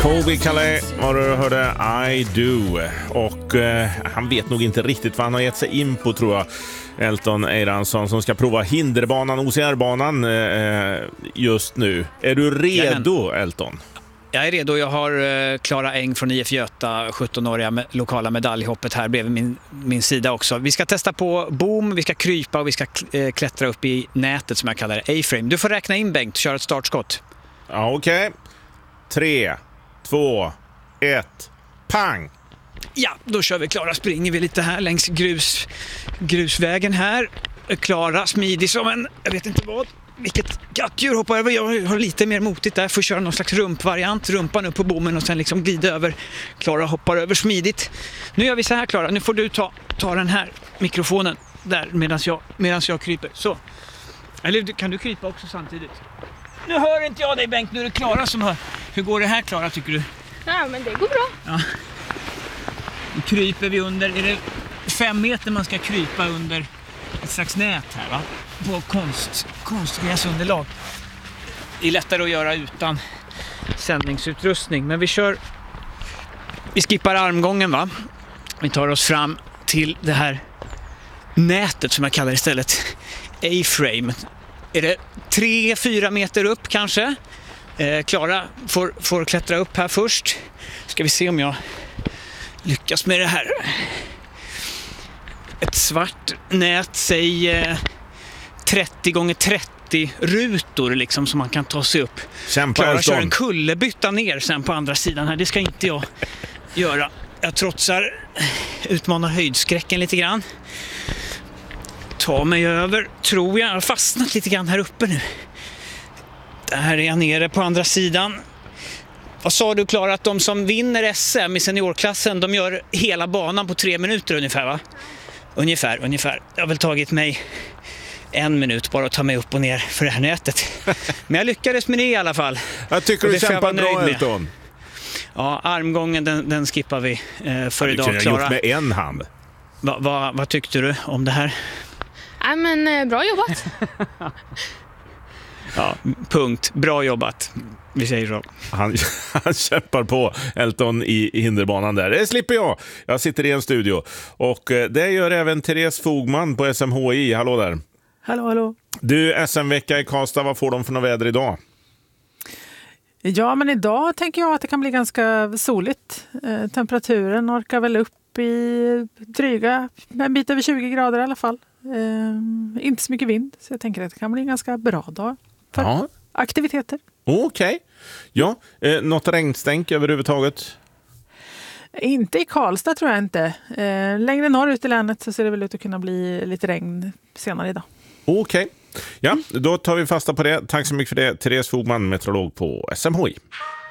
Colby Calais var du hörde I Do. Och han vet nog inte riktigt vad han har gett sig in på, tror jag. Elton Eiransson som ska prova hinderbanan, OCR-banan just nu. Är du redo, Elton? Jag är redo. Jag har Klara Eng från IF Göta, 17-åriga lokala medaljhoppet här bredvid min sida också. Vi ska testa på boom, vi ska krypa och vi ska klättra upp i nätet som jag kallar det, A-frame. Du får räkna in, Bengt, köra ett startskott. Ja, okej. 3, 2, 1, pang! Ja, då kör vi. Klara, springer vi lite här längs grusvägen här. Klara, smidig som en, jag vet inte vad, vilket gattdjur hoppar över. Jag har lite mer motigt där, får köra någon slags rumpvariant, rumpan upp på bommen och sen liksom glida över. Klara hoppar över smidigt. Nu gör vi så här, Klara, nu får du ta den här mikrofonen där medan jag kryper. Så. Eller kan du krypa också samtidigt? Nu hör inte jag dig, Bengt, nu är det Klara som hör. Hur går det här, Klara, tycker du? Ja, men det går bra. Ja. Nu kryper vi under, är det 5 meter man ska krypa under ett slags nät här, va? På konstgräsunderlag. Det är lättare att göra utan sändningsutrustning, men vi skippar armgången, va? Vi tar oss fram till det här nätet som jag kallar istället A-frame. Är det 3-4 meter upp kanske? Klara får klättra upp här först. Ska vi se om jag lyckas med det här. Ett svart nät, säg 30x30 rutor liksom, som man kan ta sig upp. Klara kör en kullerbytta ner sen på andra sidan här. Det ska inte jag göra. Jag utmanar höjdskräcken lite grann. Ta mig över, tror jag. Jag har fastnat lite grann här uppe nu. Där är jag nere på andra sidan. Vad sa du, Klara, att de som vinner SM i seniorklassen, de gör hela banan på 3 minuter ungefär, va? Ungefär. Jag har väl tagit mig 1 minut bara att ta mig upp och ner för det här nätet. Men jag lyckades med det i alla fall. Jag tycker du kämpar bra, Elton. Ja, armgången den skippar vi för idag. Du kunde ha gjort med en hand. Vad tyckte du om det här? Nej, men bra jobbat. Ja, punkt. Bra jobbat. Vi säger så. Han kämpar på, Elton, i hinderbanan där. Det slipper jag. Jag sitter i en studio. Och det gör även Therese Fogman på SMHI. Hallå där. Hallå. Du, SM-vecka i Karlstad, vad får de för något väder idag? Ja, men idag tänker jag att det kan bli ganska soligt. Temperaturen orkar väl upp i dryga, en bit över 20 grader i alla fall. Inte så mycket vind, så jag tänker att det kan bli en ganska bra dag för aktiviteter. Okej. Ja, något regnstänk överhuvudtaget? Inte i Karlstad, tror jag inte. Längre norrut i länet så ser det väl ut att kunna bli lite regn senare idag. Okej. Ja, då tar vi fasta på det. Tack så mycket för det. Therese Fogman, meteorolog på SMHI.